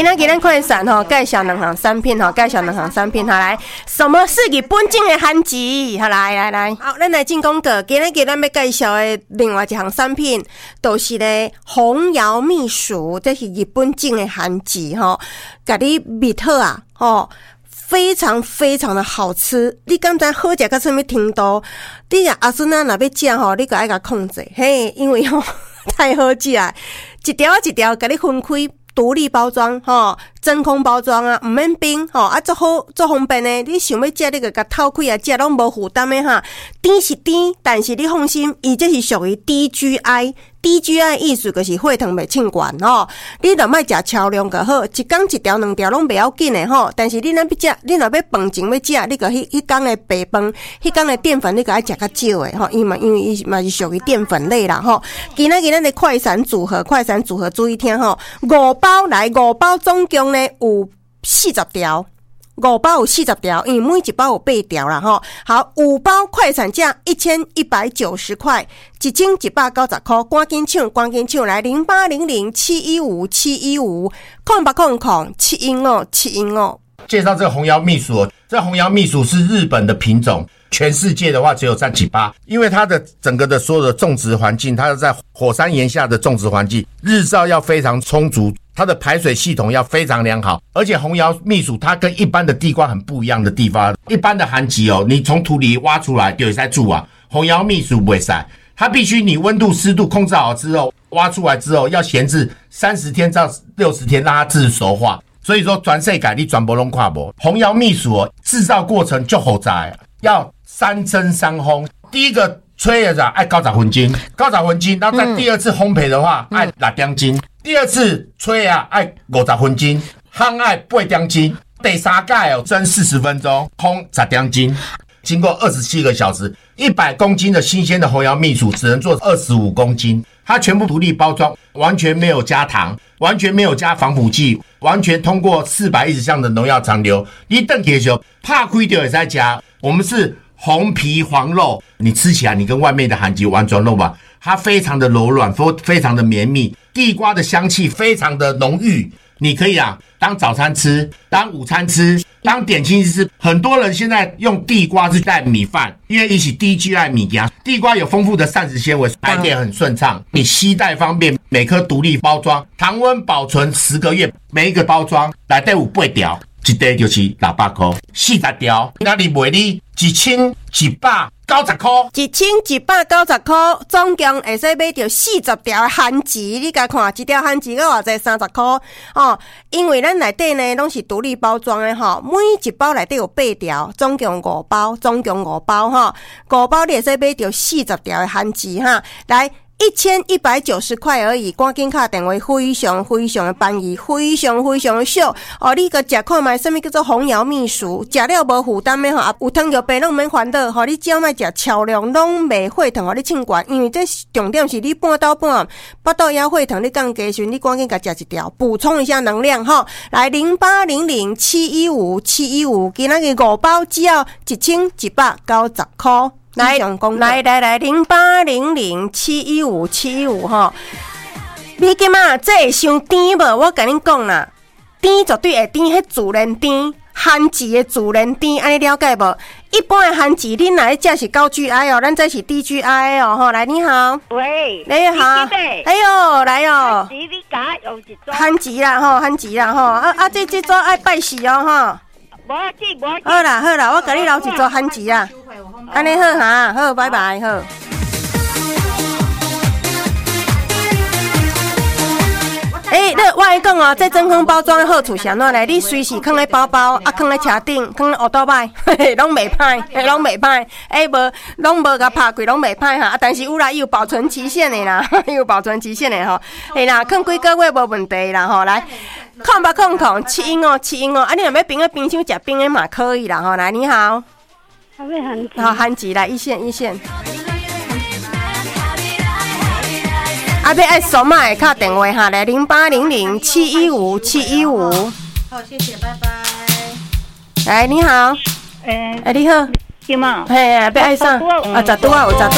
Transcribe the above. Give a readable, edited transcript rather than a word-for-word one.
今天咱快闪吼，介绍两项产品吼，介绍两项产品，好来，什么是日本境的番薯？好来，好，咱来进广告。今日咱要介绍的另外一项产品，就是咧红瑶蜜薯，这是日本境的番薯吼，甲你蜜好啊，吼。非常非常的好吃，你敢知好食到什么程度？你阿孙仔若要食吼，你个爱甲控制，嘿，因为吼太好食啊，一条一条甲你分开。独立包装吼，真空包装啊，唔免冰吼，啊，做好做方便呢。你想要食，你个甲透开啊，食拢无负担的哈。甜是甜，但是你放心，伊这是属于 DGI。DGI 意思就是血糖袂称悬吼，你若莫食超量就好，一天一条两条拢袂要紧的吼。但是你若要食，你若要饭前要食，你个迄天的白饭，迄天的淀粉，你个爱食较少的吼，因为伊嘛是属于淀粉类啦吼。今仔的快闪组合，注意听吼，5包总共呢有40条。5包有40条，因为每一包有8条啦吼。好，5包快闪价1190块，1190块，赶紧抢来0800715715空715。 介绍这个红瑶蜜薯，这红瑶蜜薯是日本的品种，全世界的话只有占几%，因为它的整个的所有的种植环境，它是在火山岩下的种植环境，日照要非常充足。它的排水系统要非常良好，而且红瑶蜜薯它跟一般的地瓜很不一样的地方，一般的番薯哦，你从土里挖出来就会使煮啊，红瑶蜜薯不会使，它必须你温度湿度控制好之后，挖出来之后要闲置30天到60天，让它自熟化。所以说全世界你全部都看不红瑶蜜薯哦，制造过程就复杂，要3蒸3烘，第一个吹的爱90分钟，然后再第二次烘焙的话爱6点钟。第二次吹啊，爱50分钟，烘爱8点钟，第三届哦蒸40分钟，烘10点钟，经过27个小时，100公斤的新鲜的红瑶蜜薯只能做25公斤，它全部独立包装，完全没有加糖，完全没有加防腐剂，完全通过410项的农药残留。你回去的时候，拍开就会使吃。我们是红皮黄肉，你吃起来你跟外面的番薯完全肉吧，它非常的柔软，非常的绵密。地瓜的香气非常的浓郁，你可以啊当早餐吃，当午餐吃，当点心吃。很多人现在用地瓜是带米饭，因为一起DGI米家，地瓜有丰富的膳食纤维，排便很顺畅，你携带方便，每颗独立包装，常温保存10个月，每一个包装内底有8条。一袋就是600块，40条，那你卖你1190块 ，1190块，总共会使买到40条番薯。你甲看一条番薯要偌济30块哦，因为咱内底呢拢是独立包装的吼，每一包内底有8条，总共5包吼，5包你会使买到40条的番薯哈，来。1190块而已，赶紧打电话，非常非常的便宜，非常非常的少哦！你个食看卖，什么叫做红瑶蜜薯？食了无负担的吼，有糖尿病拢免烦恼，吼！你只要莫食超量，拢袂血糖，互你称悬，因为这重点是你半斗半巴肚枵血糖，你降低时，你赶紧甲食一条，补充一下能量吼！来0800715715，今仔日5包只要1190块。来0800715715吼，你今仔这会伤甜无？我甲恁讲啦，甜绝对会甜，迄自然甜，番薯的自然甜，安尼了解无？一般的番薯，恁来食是高 GI 哦，咱这是低 GI 哦吼。来，你好， 喂， 你好，哎呦，来哦，番薯啦吼，这组爱拜四哦吼。好啦，我甲你留一组番薯啊。安尼好哈，好，拜拜，好。我跟你讲哦，这真空包装的好处是安怎呢？你随时放在包包，啊，放在车顶，放在乌倒摆，拢袂歹，拢无甲拍开，拢袂歹哈。但是有啦，伊有保存期限的啦，有保存期限的吼。嘿啦，放几个月无问题啦吼。来，715，啊，你若要冰在冰箱食冰的嘛可以啦吼。来，你好。好，番薯来一线。要爱扫码的打电话哈，来0800715715。 好，谢谢，拜拜。 来，你好，你好， 什么？ 嘿，要爱上啊，10拄啊，有10拄。